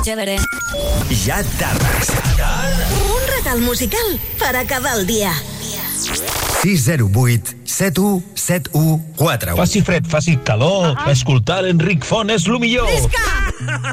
chévere. Ja tardes. Un regal musical per acabar el dia. 608 7171 4. Faci fred, faci calor, escoltar l'Enric Font és lo millor. Visca!